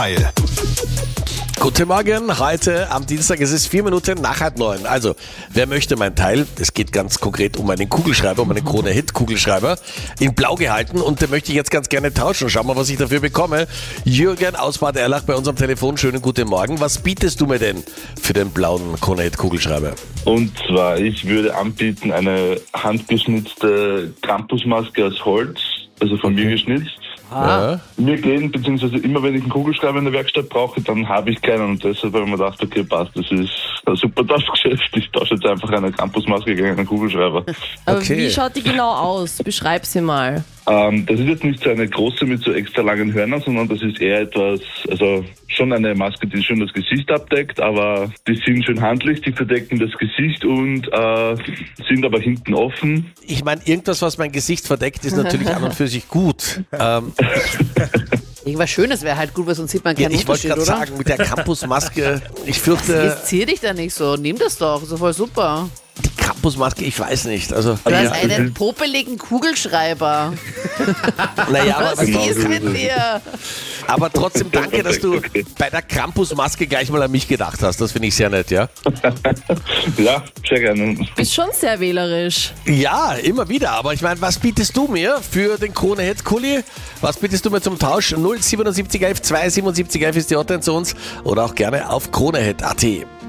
Geil. Guten Morgen, heute am Dienstag, es ist 4 Minuten nach 8:30. Also, wer möchte mein Teil? Es geht ganz konkret um einen Kugelschreiber, um einen Krone-Hit-Kugelschreiber in blau gehalten und den möchte ich jetzt ganz gerne tauschen. Schauen wir mal, was ich dafür bekomme. Jürgen aus Bad Erlach bei uns am Telefon, schönen guten Morgen. Was bietest du mir denn für den blauen Krone-Hit-Kugelschreiber? Und zwar, ich würde anbieten eine handgeschnitzte Campusmaske aus Holz, also von mir geschnitzt. Ja. Mir gehen, beziehungsweise immer wenn ich einen Kugelschreiber in der Werkstatt brauche, dann habe ich keinen und deshalb habe ich mir gedacht, okay, passt, das ist ein super Tauschgeschäft. Ich tausche jetzt einfach eine Campusmaske gegen einen Kugelschreiber. Aber Okay. wie schaut die genau aus? Beschreib sie mal. Das ist jetzt nicht so eine große mit so extra langen Hörnern, sondern das ist eher etwas, also schon eine Maske, die schon das Gesicht abdeckt, aber die sind schön handlich, die verdecken das Gesicht und sind aber hinten offen. Ich meine, irgendwas, was mein Gesicht verdeckt, ist natürlich an und für sich gut. Irgendwas Schönes wäre halt gut, weil sonst sieht man keinen Ich wollte Unterschied, gerade oder? sagen, mit der Campusmaske, ich fürchte, Jetzt zieh dich da nicht so, nimm das doch, so voll super. die Campusmaske, ich weiß nicht. Also, Du Ja, hast einen das popeligen Kugelschreiber. naja, Was aber, Genau ist so mit ist es. dir? aber trotzdem danke, dass du Okay. bei der Campusmaske gleich mal an mich gedacht hast. Das finde ich sehr nett, ja? Ja, sehr gerne. Bist schon sehr wählerisch. Ja, immer wieder. Aber ich meine, was bietest du mir für den Krone-Hit-Kuli? Was bietest du mir zum Tausch? 07711 27711 ist die Hotline zu uns oder auch gerne auf kronehit.at.